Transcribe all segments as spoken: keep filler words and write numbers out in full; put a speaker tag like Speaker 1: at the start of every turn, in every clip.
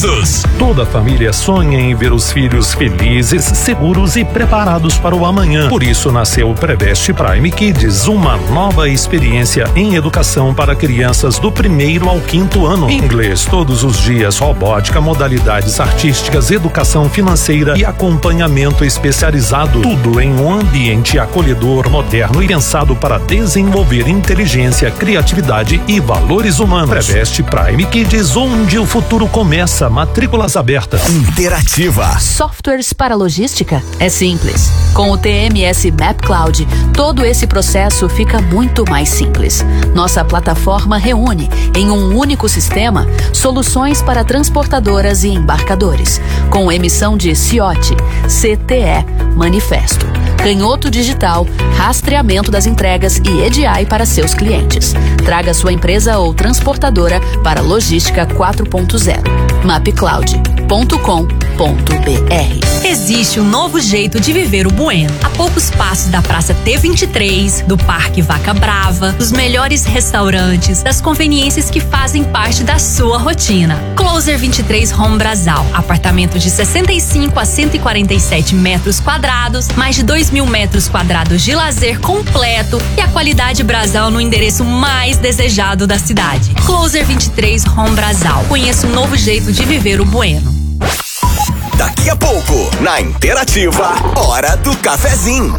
Speaker 1: Jesus.
Speaker 2: Toda família sonha em ver os filhos felizes, seguros e preparados para o amanhã. Por isso nasceu o Preveste Prime Kids, uma nova experiência em educação para crianças do primeiro ao quinto ano. Inglês todos os dias, robótica, modalidades artísticas, educação financeira e acompanhamento especializado. Tudo em um ambiente acolhedor, moderno e pensado para desenvolver inteligência, criatividade e valores humanos. Preveste Prime Kids, onde o futuro começa. Matrículas abertas.
Speaker 1: Interativa.
Speaker 3: Softwares para logística? É simples. Com o T M S Map Cloud, todo esse processo fica muito mais simples. Nossa plataforma reúne, em um único sistema, soluções para transportadoras e embarcadores, com emissão de C I O T, C T E, manifesto, canhoto digital, rastreamento das entregas e E D I para seus clientes. Traga sua empresa ou transportadora para Logística quatro ponto zero. mapcloud ponto com ponto b r.
Speaker 4: Existe um novo jeito de viver o Bueno. A poucos passos da Praça T vinte e três, do Parque Vaca Brava, dos melhores restaurantes, das conveniências que fazem parte da sua rotina. Closer vinte e três Home Brasal. Apartamento de sessenta e cinco a cento e quarenta e sete metros quadrados, mais de dois mil metros quadrados de lazer completo e a qualidade Brasal no endereço mais desejado da cidade. Closer vinte e três Home Brasal. Conheça um novo jeito de viver o Bueno.
Speaker 1: Daqui a pouco, na Interativa, Hora do Cafezinho.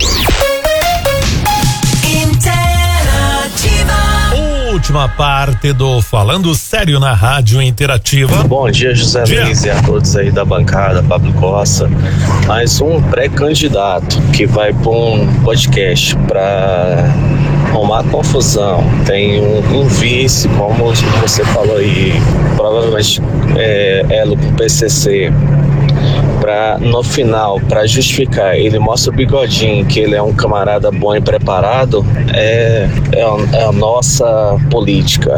Speaker 2: Interativa. Última parte do Falando Sério na Rádio Interativa.
Speaker 5: Bom dia, José
Speaker 2: dia.
Speaker 5: Luiz e a todos aí da bancada, Pablo Costa. Mais um pré-candidato que vai para um podcast para arrumar confusão. Tem um, um vice, como você falou aí, provavelmente é, elo com o P C C. Pra, no final, para justificar, ele mostra o bigodinho, que ele é um camarada bom e preparado, é, é, a, é a nossa política.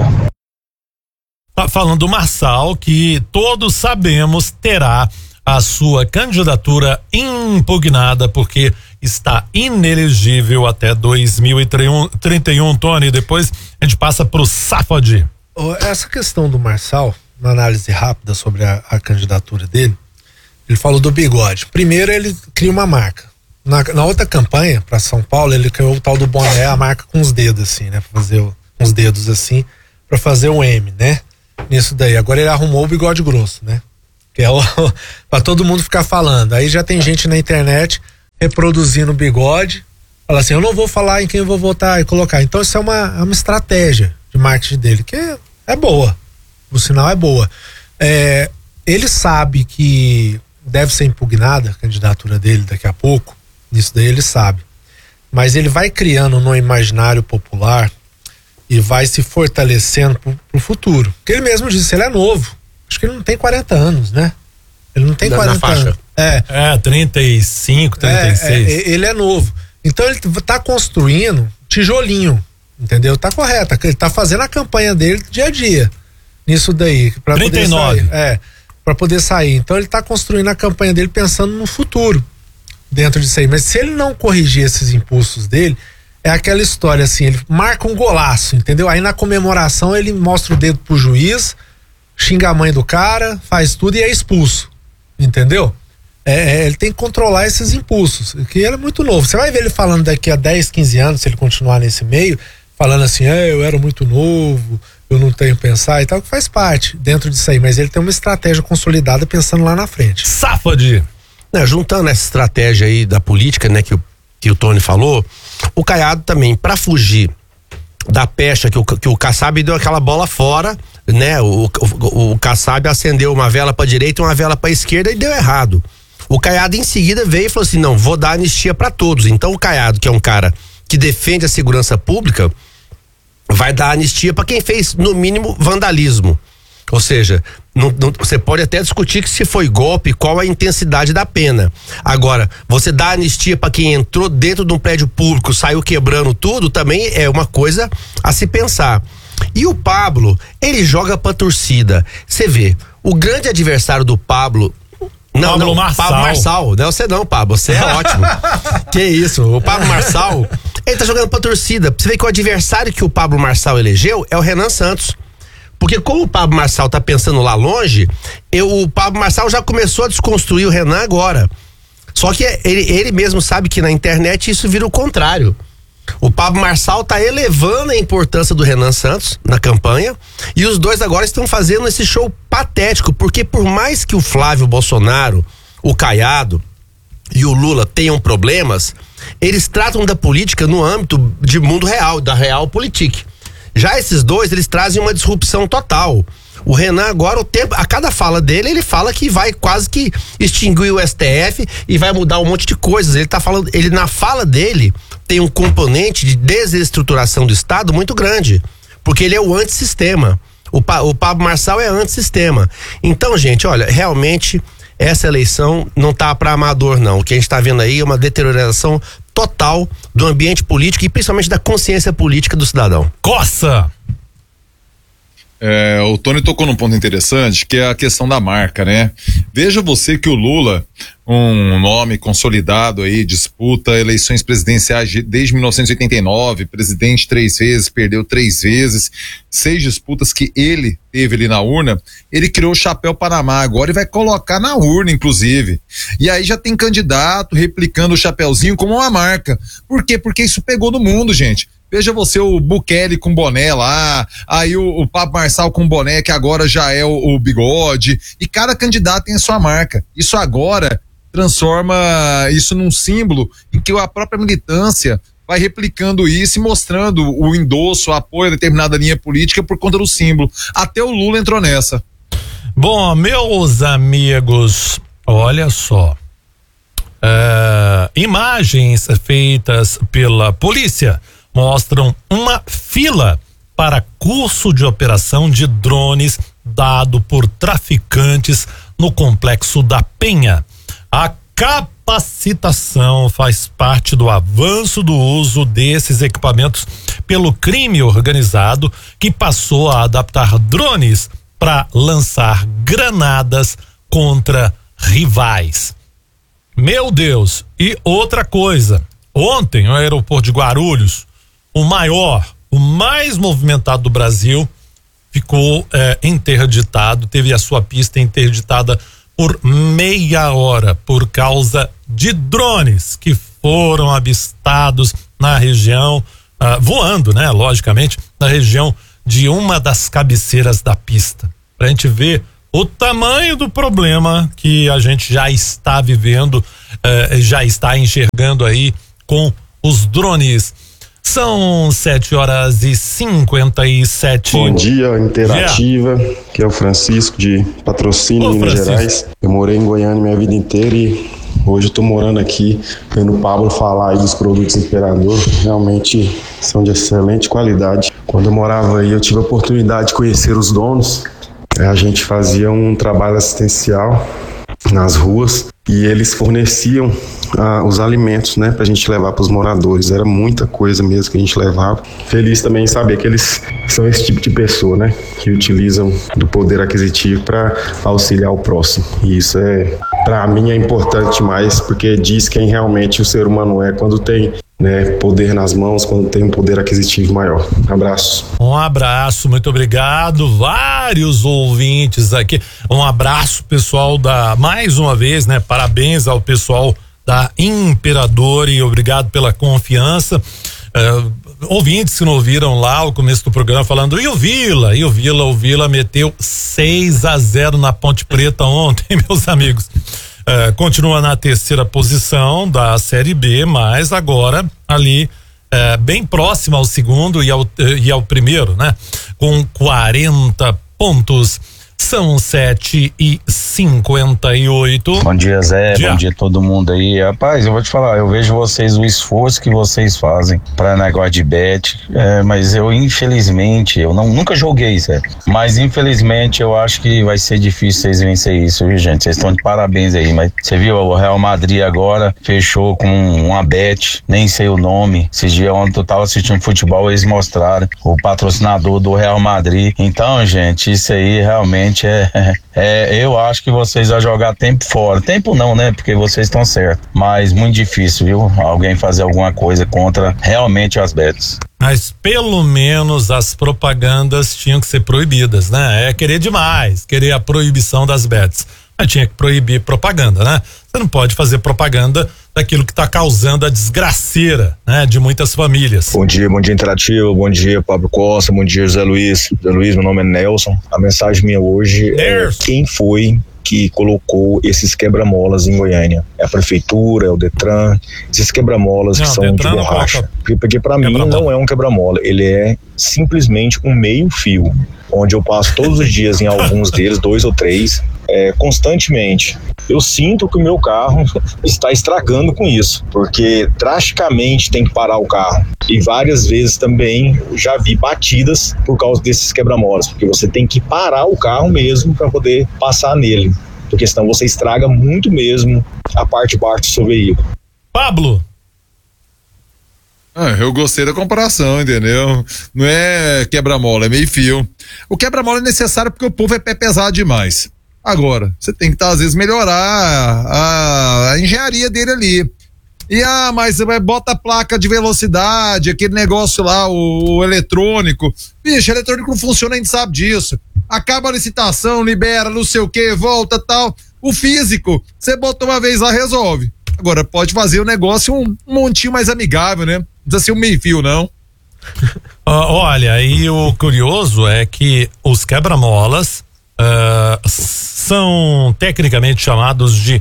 Speaker 2: Tá falando do Marçal, que todos sabemos terá a sua candidatura impugnada, porque está inelegível até dois mil e trinta e um, Tony. Depois a gente passa pro Safadi.
Speaker 6: Essa questão do Marçal, uma análise rápida sobre a, a candidatura dele, ele falou do bigode. Primeiro, ele cria uma marca. Na, na outra campanha, para São Paulo, ele criou o tal do boné, a marca com os dedos assim, né? Pra fazer o, uns dedos assim, para fazer o M, né? Nisso daí. Agora ele arrumou o bigode grosso, né? Que é o para todo mundo ficar falando. Aí já tem gente na internet reproduzindo o bigode. Fala assim, eu não vou falar em quem eu vou votar e colocar. Então isso é uma, é uma estratégia de marketing dele, que é, é boa. O sinal é boa. É, ele sabe que deve ser impugnada a candidatura dele daqui a pouco, isso daí ele sabe, mas ele vai criando no imaginário popular e vai se fortalecendo pro, pro futuro, porque ele mesmo disse, ele é novo, acho que ele não tem quarenta anos, né? Ele não tem
Speaker 2: Na
Speaker 6: quarenta
Speaker 2: faixa.
Speaker 6: anos. É.
Speaker 2: É, trinta e cinco, trinta e seis.
Speaker 6: É, é, ele é novo, então ele tá construindo tijolinho, entendeu? Tá correto, ele tá fazendo a campanha dele dia a dia, nisso daí, pra
Speaker 2: trinta e nove.
Speaker 6: poder sair. É. Para poder sair. Então ele está construindo a campanha dele pensando no futuro dentro disso aí. Mas se ele não corrigir esses impulsos dele, é aquela história assim, ele marca um golaço, entendeu? Aí na comemoração ele mostra o dedo pro juiz, xinga a mãe do cara, faz tudo e é expulso, entendeu? É, é, ele tem que controlar esses impulsos, que ele é muito novo. Você vai ver ele falando daqui a dez, quinze anos, se ele continuar nesse meio, falando assim, é, eu era muito novo, eu não tenho que pensar e tal, que faz parte dentro disso aí, mas ele tem uma estratégia consolidada pensando lá na frente.
Speaker 2: Safadi.
Speaker 7: Né, juntando essa estratégia aí da política, né, que o, que o Tony falou, o Caiado também, para fugir da pecha que o, que o Kassab deu aquela bola fora, né, o, o, o Kassab acendeu uma vela para direita e uma vela para esquerda e deu errado. O Caiado em seguida veio e falou assim, não, vou dar anistia para todos. Então o Caiado, que é um cara que defende a segurança pública, vai dar anistia para quem fez, no mínimo, vandalismo. Ou seja, não, não, você pode até discutir que se foi golpe, qual a intensidade da pena. Agora, você dá anistia para quem entrou dentro de um prédio público, saiu quebrando tudo, também é uma coisa a se pensar. E o Pablo, ele joga pra torcida. Você vê, o grande adversário do Pablo... Não,
Speaker 2: Pablo
Speaker 7: não,
Speaker 2: Marçal.
Speaker 7: Pablo Marçal. Não, você não, Pablo, você é ótimo. Que isso, o Pablo Marçal, ele tá jogando pra torcida. Você vê que o adversário que o Pablo Marçal elegeu é o Renan Santos. Porque como o Pablo Marçal tá pensando lá longe, eu, o Pablo Marçal já começou a desconstruir o Renan agora. Só que ele, ele mesmo sabe que na internet isso vira o contrário. O Pablo Marçal tá elevando a importância do Renan Santos na campanha e os dois agora estão fazendo esse show patético, porque por mais que o Flávio Bolsonaro, o Caiado e o Lula tenham problemas, eles tratam da política no âmbito de mundo real, da realpolitik. Já esses dois, eles trazem uma disrupção total. O Renan agora, o tempo, a cada fala dele, ele fala que vai quase que extinguir o S T F e vai mudar um monte de coisas. Ele tá falando, ele na fala dele tem um componente de desestruturação do Estado muito grande, porque ele é o antissistema. O, pa, o Pablo Marçal é antissistema. Então, gente, olha, realmente essa eleição não tá para amador, não. O que a gente tá vendo aí é uma deterioração total do ambiente político e principalmente da consciência política do cidadão.
Speaker 2: Coça!
Speaker 8: É, o Tony tocou num ponto interessante, que é a questão da marca, né? Veja você que o Lula, um nome consolidado aí, disputa eleições presidenciais desde mil novecentos e oitenta e nove, presidente três vezes, perdeu três vezes, seis disputas que ele teve ali na urna, ele criou o Chapéu Panamá agora e vai colocar na urna, inclusive. E aí já tem candidato replicando o chapéuzinho como uma marca. Por quê? Porque isso pegou no mundo, gente. Veja você o Bukele com boné lá, aí o, o Pablo Marçal com boné, que agora já é o, o bigode, e cada candidato tem a sua marca. Isso agora transforma isso num símbolo em que a própria militância vai replicando isso e mostrando o endosso, o apoio a determinada linha política por conta do símbolo. Até o Lula entrou nessa.
Speaker 2: Bom, meus amigos, olha só. Uh, imagens feitas pela polícia mostram uma fila para curso de operação de drones dado por traficantes no Complexo da Penha. A capacitação faz parte do avanço do uso desses equipamentos pelo crime organizado, que passou a adaptar drones para lançar granadas contra rivais. Meu Deus! E outra coisa, ontem no aeroporto de Guarulhos, o maior, o mais movimentado do Brasil, ficou é, interditado, teve a sua pista interditada por meia hora por causa de drones que foram avistados na região, uh, voando, né? Logicamente, na região de uma das cabeceiras da pista. Pra gente ver o tamanho do problema que a gente já está vivendo, uh, já está enxergando aí com os drones. São sete horas e cinquenta e sete.
Speaker 9: Bom dia, Interativa. Yeah. Aqui é o Francisco de Patrocínio, Ô, Minas Francisco. Gerais. Eu morei em Goiânia minha vida inteira e hoje eu tô morando aqui, vendo o Pablo falar aí dos produtos Imperador. Realmente são de excelente qualidade. Quando eu morava aí, eu tive a oportunidade de conhecer os donos. A gente fazia um trabalho assistencial nas ruas e eles forneciam ah, os alimentos, né, pra gente levar pros moradores. Era muita coisa mesmo que a gente levava. Feliz também em saber que eles são esse tipo de pessoa, né, que utilizam do poder aquisitivo para auxiliar o próximo. E isso é, pra mim, é importante demais, porque diz quem realmente o ser humano é quando tem, né, poder nas mãos, quando tem um poder aquisitivo maior. Abraço.
Speaker 2: Um abraço, muito obrigado. Vários ouvintes aqui. Um abraço, pessoal da, mais uma vez, né? Parabéns ao pessoal da Imperador e obrigado pela confiança. Uh, ouvintes que não ouviram lá o começo do programa falando, e o Vila? E o Vila, o Vila meteu seis a zero na Ponte Preta ontem, meus amigos. Uh, continua na terceira posição da Série B, mas agora ali uh, bem próximo ao segundo e ao, uh, e ao primeiro, né? Com quarenta pontos. São sete e cinquenta e oito.
Speaker 10: Bom dia, Zé. Dia. Bom dia a todo mundo aí. Rapaz, eu vou te falar, eu vejo vocês, o esforço que vocês fazem para negócio de bet, é, mas eu, infelizmente, eu não, nunca joguei, Zé. Mas, infelizmente, eu acho que vai ser difícil vocês vencerem isso, viu, gente? Vocês estão de parabéns aí, mas você viu, o Real Madrid agora fechou com uma bet, nem sei o nome. Esses dias ontem eu tava assistindo futebol, eles mostraram o patrocinador do Real Madrid. Então, gente, isso aí realmente realmente é, é. Eu acho que vocês vão jogar tempo fora. Tempo não, né? Porque vocês estão certos. Mas muito difícil, viu? Alguém fazer alguma coisa contra realmente as bets.
Speaker 2: Mas pelo menos as propagandas tinham que ser proibidas, né? É querer demais, querer a proibição das bets. Mas tinha que proibir propaganda, né? Você não pode fazer propaganda daquilo que está causando a desgraceira, né, de muitas famílias.
Speaker 11: Bom dia, bom dia Interativo, bom dia Pablo Costa, bom dia José Luiz. José Luiz, meu nome é Nelson. A mensagem minha hoje é quem foi que colocou esses quebra-molas em Goiânia? É a prefeitura, é o Detran, esses quebra-molas que são de borracha. Porque para mim não é um quebra-mola, ele é simplesmente um meio fio, onde eu passo todos os dias em alguns deles, dois ou três, é, constantemente. Eu sinto que o meu carro está estragando com isso, porque drasticamente tem que parar o carro. E várias vezes também já vi batidas por causa desses quebra-molas, porque você tem que parar o carro mesmo para poder passar nele, porque senão você estraga muito mesmo a parte de baixo do seu veículo.
Speaker 2: Pablo!
Speaker 8: Ah, eu gostei da comparação, entendeu? Não é quebra-mola, é meio fio. O quebra-mola é necessário porque o povo é pé pesado demais. Agora, você tem que, tá, às vezes, melhorar a, a engenharia dele ali. E, ah, mas bota a placa de velocidade, aquele negócio lá, o, o eletrônico. Bicho, eletrônico não funciona, a gente sabe disso. Acaba a licitação, libera, não sei o que, volta, tal. O físico, você bota uma vez lá, resolve. Agora, pode fazer o negócio um, um montinho mais amigável, né? Não precisa ser um meio fio, não.
Speaker 2: Uh, olha, e o curioso é que os quebra-molas Uh, são tecnicamente chamados de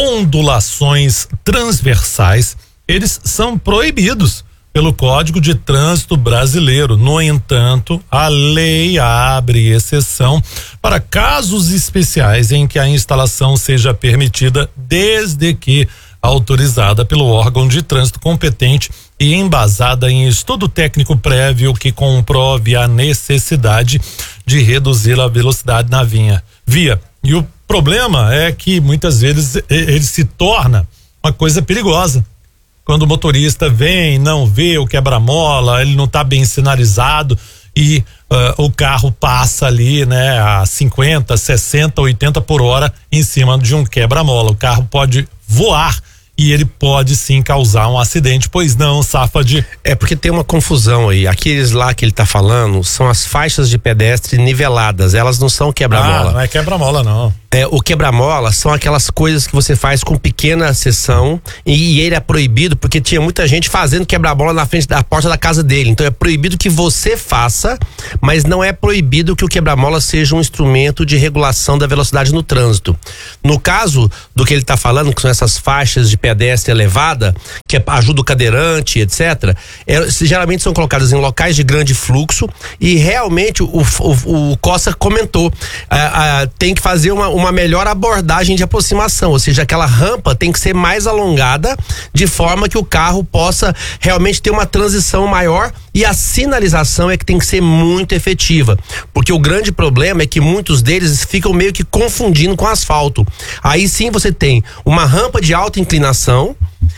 Speaker 2: ondulações transversais. Eles são proibidos pelo Código de Trânsito Brasileiro. No entanto, a lei abre exceção para casos especiais em que a instalação seja permitida, desde que autorizada pelo órgão de trânsito competente e embasada em estudo técnico prévio que comprove a necessidade de reduzir a velocidade na vinha, via. E o problema é que muitas vezes ele se torna uma coisa perigosa. Quando o motorista vem, não vê o quebra-mola, ele não está bem sinalizado e uh, o carro passa ali, né, a cinquenta, sessenta, oitenta por hora em cima de um quebra-mola. O carro pode voar e ele pode sim causar um acidente, pois não, Safadi?
Speaker 7: É porque tem uma confusão aí. Aqueles lá que ele tá falando são as faixas de pedestre niveladas, elas não são quebra-mola.
Speaker 2: Ah, não é quebra-mola não.
Speaker 7: É, o quebra-mola são aquelas coisas que você faz com pequena seção e, e ele é proibido porque tinha muita gente fazendo quebra-mola na frente da porta da casa dele. Então é proibido que você faça, mas não é proibido que o quebra-mola seja um instrumento de regulação da velocidade no trânsito. No caso do que ele está falando, que são essas faixas de pedestre elevada, que ajuda o cadeirante, etcétera, é, geralmente são colocadas em locais de grande fluxo e realmente o, o, o Costa comentou, a, a, tem que fazer uma uma melhor abordagem de aproximação, ou seja, aquela rampa tem que ser mais alongada de forma que o carro possa realmente ter uma transição maior e a sinalização é que tem que ser muito efetiva, porque o grande problema é que muitos deles ficam meio que confundindo com asfalto. Aí sim você tem uma rampa de alta inclinação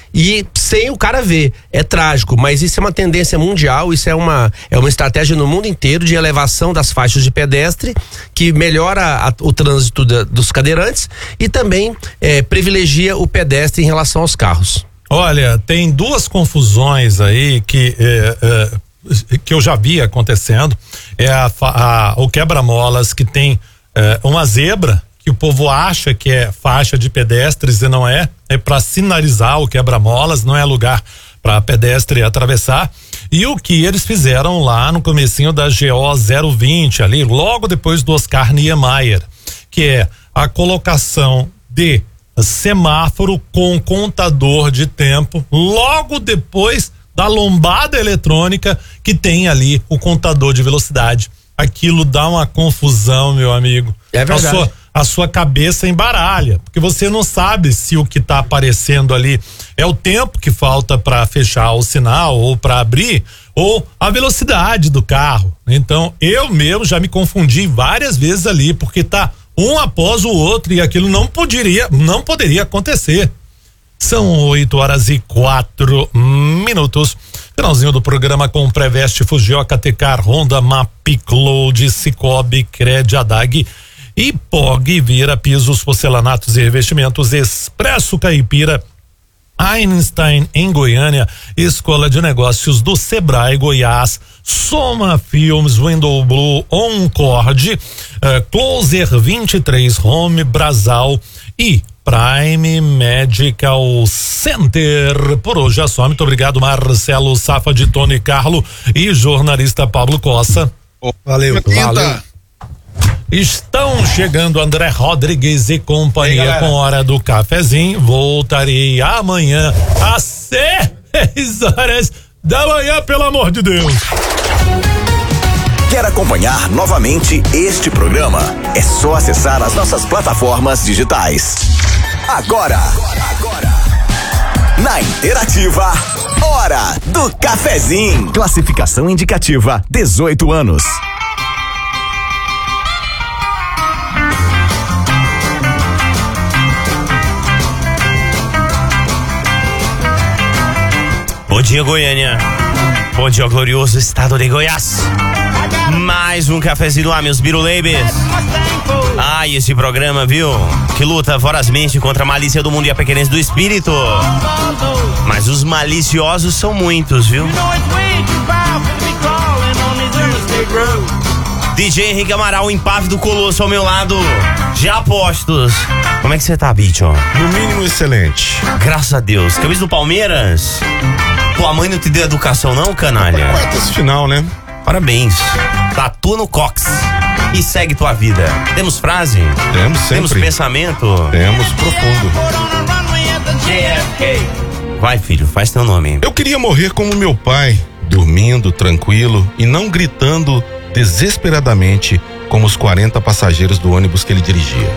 Speaker 7: e sem o cara ver, é trágico, mas isso é uma tendência mundial, isso é uma, é uma estratégia no mundo inteiro de elevação das faixas de pedestre, que melhora a, o trânsito da, dos cadeirantes e também é, privilegia o pedestre em relação aos carros.
Speaker 2: Olha, tem duas confusões aí que é, é, que eu já vi acontecendo, é a, a, o quebra-molas que tem é, uma zebra, que o povo acha que é faixa de pedestres e não é, é para sinalizar o quebra-molas, não é lugar para pedestre atravessar. E o que eles fizeram lá no comecinho da G O zero vinte ali, logo depois do Oscar Niemeyer, que é a colocação de semáforo com contador de tempo logo depois da lombada eletrônica que tem ali o contador de velocidade. Aquilo dá uma confusão, meu amigo.
Speaker 7: É verdade.
Speaker 2: A sua, a sua cabeça embaralha, porque você não sabe se o que está aparecendo ali é o tempo que falta para fechar o sinal ou para abrir ou a velocidade do carro. Então, eu mesmo já me confundi várias vezes ali, porque tá um após o outro e aquilo não poderia, não poderia acontecer. São oito horas e quatro minutos. Finalzinho do programa com Preveste, Fugioka, Tecar, Honda, Map, Cloud, Cicobi, Cred, Adag E P O G Vira Pisos, Porcelanatos e Revestimentos, Expresso Caipira, Einstein em Goiânia, Escola de Negócios do Sebrae Goiás, Soma Filmes, Window Blue, Oncord, uh, Closer vinte e três, Home Brasal e Prime Medical Center. Por hoje é só. Muito obrigado, Marcelo Safa, de Tony Carlo e jornalista Pablo Costa.
Speaker 6: Valeu, valeu.
Speaker 2: Estão chegando André Rodrigues e companhia com Hora do Cafezinho. Voltarei amanhã às seis horas da manhã, pelo amor de Deus.
Speaker 1: Quer acompanhar novamente este programa? É só acessar as nossas plataformas digitais. Agora, agora, na Interativa, Hora do Cafezinho. Classificação indicativa, dezoito anos.
Speaker 12: Bom dia, Goiânia. Bom dia, glorioso estado de Goiás. Mais um cafezinho lá, meus birulebes. Ah, e esse programa, viu? Que luta vorazmente contra a malícia do mundo e a pequenez do espírito. Mas os maliciosos são muitos, viu? D J Henrique Amaral, empave do Colosso ao meu lado. Já apostos. Como é que você tá, bicho?
Speaker 13: No mínimo excelente.
Speaker 12: Graças a Deus. Camisa do Palmeiras? Tua mãe não te deu educação não, canalha?
Speaker 13: Quartas final, né?
Speaker 12: Parabéns. Tatua no cox. E segue tua vida. Temos frase?
Speaker 13: Temos sempre.
Speaker 12: Temos pensamento?
Speaker 13: Temos profundo.
Speaker 12: Vai, filho, faz teu nome.
Speaker 13: Eu queria morrer como meu pai, dormindo, tranquilo e não gritando desesperadamente como os quarenta passageiros do ônibus que ele dirigia.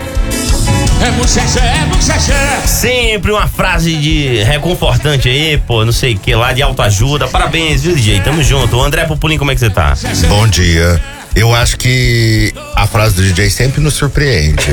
Speaker 12: É muchacha, é muchacha. Sempre uma frase de reconfortante aí, pô, não sei o que lá, de autoajuda. Parabéns, viu, D J? Tamo junto. O André Pupulim, como é que você tá?
Speaker 14: Bom dia. Eu acho que a frase do D J sempre nos surpreende.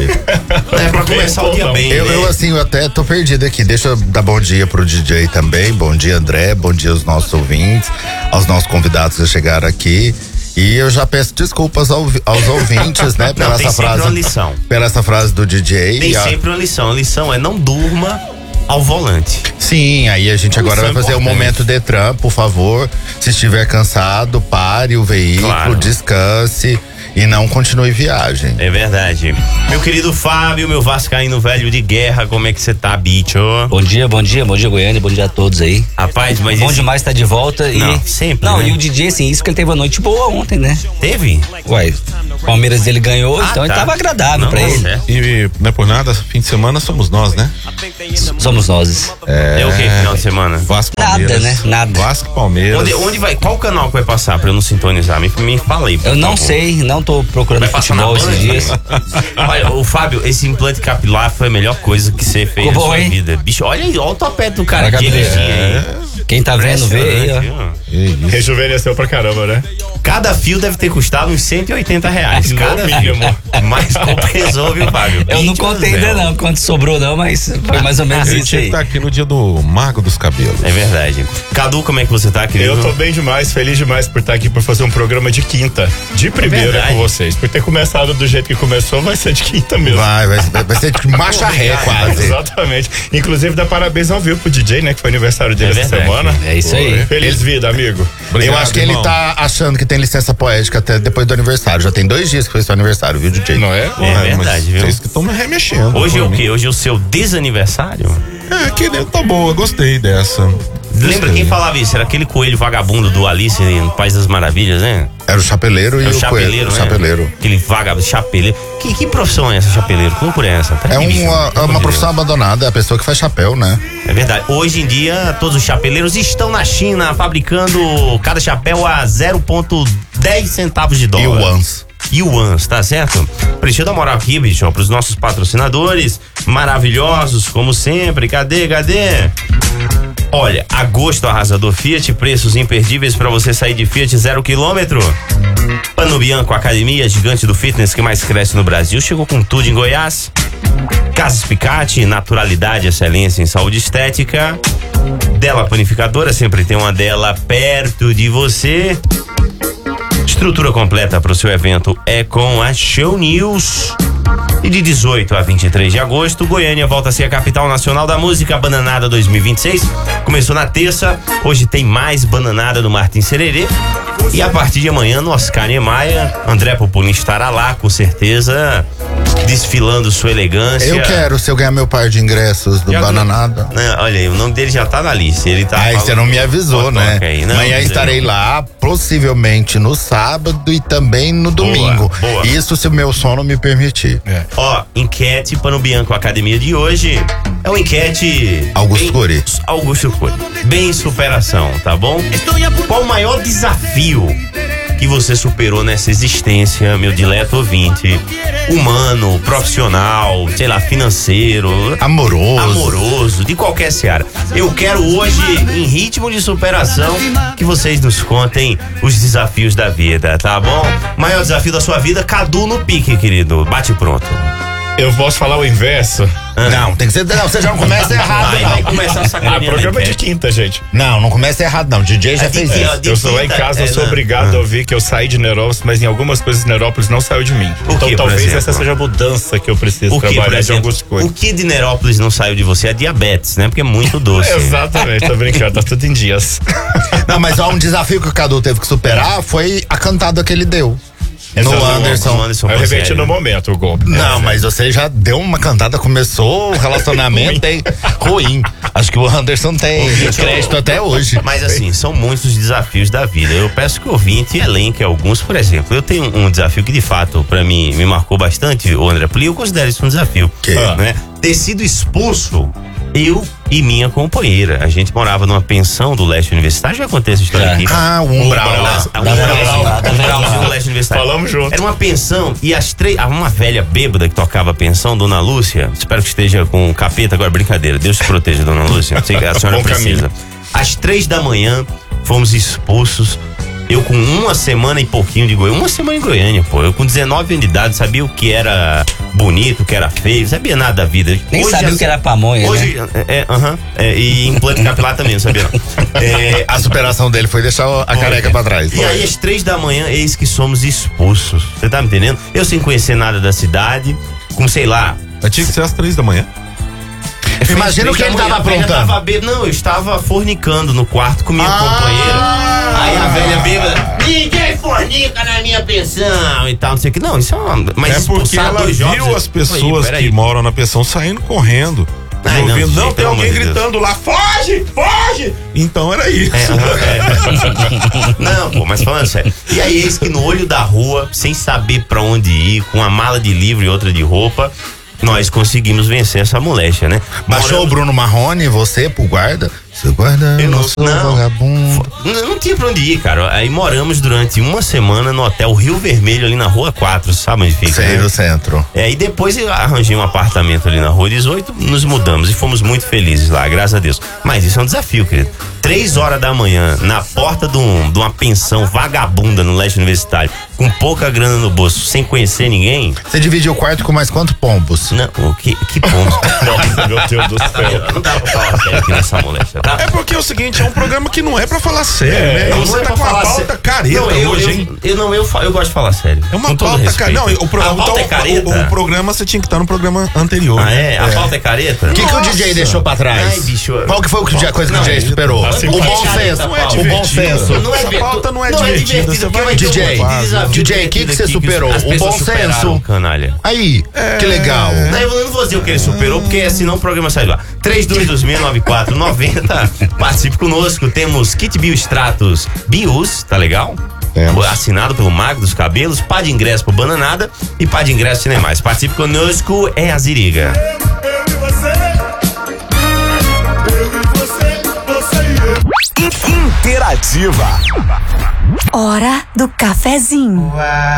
Speaker 12: É pra começar o dia bem,
Speaker 14: eu,
Speaker 12: né?
Speaker 14: eu, assim, eu até tô perdido aqui. Deixa eu dar bom dia pro D J também. Bom dia, André. Bom dia aos nossos ouvintes, aos nossos convidados que chegaram aqui. E eu já peço desculpas ao, aos ouvintes, né? Pela
Speaker 12: não, tem
Speaker 14: essa
Speaker 12: sempre
Speaker 14: frase.
Speaker 12: Uma lição.
Speaker 14: Pela essa frase do D J.
Speaker 12: Tem
Speaker 14: a...
Speaker 12: sempre uma lição. A lição é não durma ao volante.
Speaker 14: Sim, aí a gente agora vai fazer o momento Detran, por favor. Se estiver cansado, pare o veículo, claro. Descanse e não continue viagem.
Speaker 12: É verdade. Meu querido Fábio, meu vascaíno velho de guerra, como é que você tá, bicho?
Speaker 15: Bom dia, bom dia, bom dia, Goiânia, bom dia a todos aí.
Speaker 12: Rapaz, mas
Speaker 15: bom
Speaker 12: esse...
Speaker 15: demais estar de volta.
Speaker 12: Não,
Speaker 15: e
Speaker 12: sempre,
Speaker 15: Não,
Speaker 12: né?
Speaker 15: e o D J, assim, isso que ele teve uma noite boa ontem, né?
Speaker 12: Teve?
Speaker 15: Uai, o Palmeiras dele ganhou,
Speaker 12: ah,
Speaker 15: então
Speaker 12: tá.
Speaker 15: ele tava agradável
Speaker 12: não,
Speaker 15: pra ele.
Speaker 13: É. E não é por nada, fim de semana somos nós, né?
Speaker 15: Somos nós.
Speaker 12: É, é o que final de semana?
Speaker 13: Vasco Palmeiras.
Speaker 15: Nada, né? Nada.
Speaker 13: Vasco Palmeiras.
Speaker 12: Onde, onde vai? Qual canal que vai passar pra eu não sintonizar? Me, me fala aí.
Speaker 15: Eu não
Speaker 12: favor.
Speaker 15: sei, não tô procurando
Speaker 12: vai
Speaker 15: futebol esses dias.
Speaker 12: Olha, o Fábio, esse implante capilar foi a melhor coisa que você fez
Speaker 15: Ficou
Speaker 12: na
Speaker 15: bom,
Speaker 12: sua
Speaker 15: hein?
Speaker 12: vida. Bicho, olha aí, olha o topete do cara
Speaker 15: Olha
Speaker 12: que ele tinha aí.
Speaker 15: Quem tá vendo, vê aí, ó.
Speaker 11: Rejuvenesceu pra caramba, né?
Speaker 12: Cada fio deve ter custado uns cento e oitenta reais. Cada fio. Mas compensou, viu, Fábio?
Speaker 15: Eu não contei ainda não quanto sobrou não, mas foi mais ou menos
Speaker 13: Ele
Speaker 15: isso
Speaker 13: tinha
Speaker 15: aí.
Speaker 13: que tá aqui no dia do Mago dos Cabelos.
Speaker 12: É verdade. Cadu, como é que você tá, querido?
Speaker 11: Eu tô bem demais, feliz demais por estar aqui pra fazer um programa de quinta. De primeira
Speaker 12: é
Speaker 11: com vocês. Por ter começado do jeito que começou, vai ser de quinta mesmo.
Speaker 14: Vai, vai, vai ser de marcha ré quase.
Speaker 11: Exatamente. Inclusive, dá parabéns ao vivo pro D J, né? Que foi aniversário dele
Speaker 12: é
Speaker 11: essa semana.
Speaker 15: É isso aí.
Speaker 11: Feliz vida, amigo.
Speaker 14: Obrigado, eu acho que
Speaker 13: irmão.
Speaker 14: ele tá achando que tem licença poética até depois do aniversário. Já tem dois dias que foi seu aniversário, viu, D J?
Speaker 11: Não é?
Speaker 12: É verdade, viu?
Speaker 13: Vocês que estão me remexendo.
Speaker 12: Hoje é o quê? Hoje é o seu desaniversário?
Speaker 13: É, que tá boa, gostei dessa.
Speaker 12: Lembra
Speaker 13: Gostei.
Speaker 12: quem falava isso? Era aquele coelho vagabundo do Alice no País das Maravilhas, né?
Speaker 14: Era o chapeleiro e
Speaker 12: Era
Speaker 14: o,
Speaker 12: o chapeleiro,
Speaker 14: coelho. O
Speaker 12: né?
Speaker 14: chapeleiro.
Speaker 12: Aquele vagabundo, chapeleiro. Que, que profissão é essa, chapeleiro? Que loucura é essa?
Speaker 14: É uma, é uma profissão abandonada, é a pessoa que faz chapéu, né?
Speaker 12: É verdade. Hoje em dia, todos os chapeleiros estão na China fabricando cada chapéu a zero vírgula dez centavos de dólar.
Speaker 14: Yuans.
Speaker 12: Yuans, tá certo? Deixa eu dar moral aqui, bicho, pros nossos patrocinadores maravilhosos, como sempre. Cadê, cadê? Olha, agosto arrasador Fiat, preços imperdíveis para você sair de Fiat zero quilômetro. Pano Bianco, academia gigante do fitness que mais cresce no Brasil, chegou com tudo em Goiás. Casas Picate, naturalidade, excelência em saúde estética. Dela Panificadora, sempre tem uma dela perto de você. Estrutura completa para o seu evento é com a Show News. E de dezoito a vinte e três de agosto, Goiânia volta a ser a capital nacional da música. Bananada dois mil e vinte e seis começou na terça, hoje tem mais Bananada do Martin Sererê. E a partir de amanhã, no Oscar Niemeyer, André Popolin estará lá, com certeza, desfilando sua elegância.
Speaker 14: Eu quero, se eu ganhar meu par de ingressos do Bananada.
Speaker 12: Não, olha aí, o nome dele já tá na lista. Ele tá.
Speaker 14: Aí você não me avisou, né?
Speaker 12: Aí. Não,
Speaker 14: Amanhã estarei lá, possivelmente no sábado e também no domingo.
Speaker 12: Boa, boa.
Speaker 14: Isso se o meu sono me permitir.
Speaker 12: É. Ó, enquete para o Bianco Academia de hoje. É uma enquete.
Speaker 14: Augusto Cury.
Speaker 12: Augusto Cury. Bem superação, tá bom? Qual o maior desafio que você superou nessa existência, meu dileto ouvinte? Humano, profissional, sei lá, financeiro,
Speaker 14: amoroso.
Speaker 12: Amoroso, de qualquer seara. Eu quero hoje, em ritmo de superação, que vocês nos contem os desafios da vida, tá bom? Maior desafio da sua vida, Cadu no pique, querido. Bate pronto.
Speaker 16: Eu posso falar o inverso?
Speaker 12: Ah.
Speaker 14: Não, tem que ser. Não, você já não começa errado.
Speaker 12: Vai,
Speaker 14: não.
Speaker 12: vai começar a sacanear.
Speaker 16: Ah, programa é de quinta, gente.
Speaker 14: Não, não começa errado, não. D J já
Speaker 12: É de
Speaker 14: fez
Speaker 12: quinta,
Speaker 14: isso.
Speaker 12: de
Speaker 16: Eu sou lá em
Speaker 12: quinta,
Speaker 16: casa,
Speaker 12: é,
Speaker 16: eu sou
Speaker 12: não.
Speaker 16: obrigado
Speaker 12: Ah.
Speaker 16: a ouvir que eu saí de Nerópolis, mas em algumas coisas Nerópolis não saiu de mim.
Speaker 12: O
Speaker 16: então
Speaker 12: que, por
Speaker 16: talvez
Speaker 12: exemplo?
Speaker 16: essa seja a mudança que eu preciso
Speaker 12: O que, por
Speaker 16: trabalhar de
Speaker 12: exemplo?
Speaker 16: Augusto Cury.
Speaker 12: O que de Nerópolis não saiu de você é diabetes, né? Porque é muito doce.
Speaker 16: Exatamente, tô brincando, tá tudo em dias.
Speaker 14: Não, mas ó, um desafio que o Cadu teve que superar foi a cantada que ele deu. No
Speaker 16: Exatamente.
Speaker 14: Anderson.
Speaker 12: No Anderson
Speaker 16: Eu reverti
Speaker 12: Conselho.
Speaker 16: no momento o golpe.
Speaker 14: Não, mas você já deu uma cantada, começou o relacionamento aí ruim. Acho que o Anderson tem crédito até hoje.
Speaker 12: Mas assim, são muitos desafios da vida. Eu peço que o ouvinte elenque alguns. Por exemplo, eu tenho um desafio que de fato pra mim me marcou bastante, o André Poli. Eu considero isso um desafio.
Speaker 14: Que?
Speaker 12: Né? Ter sido expulso, eu e minha companheira. A gente morava numa pensão do leste universitário. Já contei essa história
Speaker 15: Já.
Speaker 12: aqui.
Speaker 14: Ah, o Umbral
Speaker 12: Umbral,
Speaker 14: lá.
Speaker 12: a
Speaker 15: Da
Speaker 12: Umbral,
Speaker 15: Umbral,
Speaker 12: a
Speaker 15: da
Speaker 12: Umbral
Speaker 15: Umbral.
Speaker 12: do leste universitário.
Speaker 16: Falamos junto.
Speaker 12: Era uma pensão e as três. Uma velha bêbada que tocava a pensão, Dona Lúcia. Espero que esteja com o capeta agora. Brincadeira. Deus te proteja, Dona Lúcia. Sei que a senhora
Speaker 16: Bom
Speaker 12: precisa.
Speaker 16: caminho.
Speaker 12: Às três da manhã, fomos expulsos. Eu com uma semana e pouquinho de Goiânia. Uma semana em Goiânia, pô. Eu com dezenove anos de idade sabia o que era bonito, o que era feio. Sabia nada da vida.
Speaker 15: Nem
Speaker 12: Hoje,
Speaker 15: sabia
Speaker 12: assim,
Speaker 15: o que era pamonha,
Speaker 12: Hoje,
Speaker 15: né?
Speaker 12: é, aham. é, e implante capilar também, não sabia não. É,
Speaker 14: A superação dele foi deixar a careca pra trás.
Speaker 12: e aí, às três da manhã, eis que somos expulsos. Você tá me entendendo? Eu sem conhecer nada da cidade, com sei lá.
Speaker 13: Mas tinha que ser às três da manhã.
Speaker 14: Imagina o que ele tava aprontando.
Speaker 12: Tava bê- Não, eu estava fornicando no quarto com minha companheira. Aí a velha bêbada, ninguém fornica na minha pensão e tal, não sei o que. Não, isso é uma. Mas
Speaker 13: É porque
Speaker 12: expulsar
Speaker 13: ela
Speaker 12: dois
Speaker 13: viu
Speaker 12: jovens-
Speaker 13: as pessoas
Speaker 12: Peraí,
Speaker 13: que moram na pensão saindo correndo.
Speaker 12: Ai, não,
Speaker 13: ouvindo,
Speaker 12: gente,
Speaker 13: não, tem
Speaker 12: pelo
Speaker 13: alguém
Speaker 12: amor de Deus.
Speaker 13: gritando lá, foge, foge! Então era isso.
Speaker 12: É, aham, é. Não, pô, mas falando sério. E aí, eis que no olho da rua, sem saber pra onde ir, com uma mala de livro e outra de roupa, nós conseguimos vencer essa moléstia, né?
Speaker 14: Baixou
Speaker 12: Moramos-
Speaker 14: o Bruno Marrone, você pro guarda? Seu guarda,
Speaker 12: Eu
Speaker 14: eu
Speaker 12: não-
Speaker 14: não sou
Speaker 12: não.
Speaker 14: vagabundo.
Speaker 12: Não, não tinha pra onde ir, cara. Aí moramos durante uma semana no hotel Rio Vermelho, ali na Rua quatro, sabe onde fica?
Speaker 14: Sei,
Speaker 12: né?
Speaker 14: no centro.
Speaker 12: É, e depois eu arranjei um apartamento ali na Rua dezoito, nos mudamos e fomos muito felizes lá, graças a Deus. Mas isso é um desafio, querido. Três horas da manhã, na porta de, um, de uma pensão vagabunda no leste universitário, com pouca grana no bolso, sem conhecer ninguém.
Speaker 14: Você dividiu o quarto com mais quantos pombos?
Speaker 12: Não, o que, que ponto?
Speaker 16: Nossa, meu Deus do céu.
Speaker 12: Não dá pra falar sério aqui nessa moléstia, tá?
Speaker 13: É porque é o seguinte, é um programa que não é pra falar sério, né?
Speaker 12: Não,
Speaker 13: Você
Speaker 12: não é
Speaker 13: tá
Speaker 12: pra
Speaker 13: com a
Speaker 12: falar
Speaker 13: pauta
Speaker 12: sério.
Speaker 13: careta
Speaker 12: Não, eu,
Speaker 13: hoje,
Speaker 12: eu,
Speaker 13: hein?
Speaker 12: eu, não, eu, fa- eu gosto de falar sério.
Speaker 13: É uma
Speaker 12: com todo
Speaker 13: pauta
Speaker 12: respeito.
Speaker 13: careta. Não, o, pro,
Speaker 12: A pauta
Speaker 13: então,
Speaker 12: é careta?
Speaker 13: o, o programa você tinha que estar no programa anterior.
Speaker 12: Ah,
Speaker 13: né?
Speaker 12: é? A pauta é careta?
Speaker 14: O que, que o D J deixou pra trás?
Speaker 12: Ai, bicho.
Speaker 14: Qual que foi o que- a coisa que o D J superou?
Speaker 16: assim,
Speaker 14: O bom
Speaker 16: pauta
Speaker 14: senso.
Speaker 12: não é
Speaker 14: O bom senso.
Speaker 12: Não é
Speaker 13: Essa
Speaker 12: divertido.
Speaker 13: pauta não é
Speaker 12: Não é
Speaker 13: divertida,
Speaker 12: divertido,
Speaker 13: você
Speaker 12: porque
Speaker 13: vai
Speaker 12: eu
Speaker 14: D J,
Speaker 12: tenho um desafio
Speaker 14: D J, o que que você
Speaker 12: aqui
Speaker 14: superou?
Speaker 12: as
Speaker 14: O
Speaker 12: pessoas
Speaker 14: bom
Speaker 12: superaram,
Speaker 14: senso.
Speaker 12: canalha.
Speaker 14: Aí, que legal.
Speaker 12: Não, eu não vou dizer o que ele superou, porque senão o programa sai do ar. três dois dois seis nove quatro nove zero. Participe conosco. Temos kit Biostratos Bios, tá legal?
Speaker 14: Temos.
Speaker 12: Assinado pelo Mago dos Cabelos, pá de ingresso pro Bananada e pá de ingresso Cinemais. Participe conosco, é a Ziriga.
Speaker 1: Interativa.
Speaker 17: Hora do cafezinho.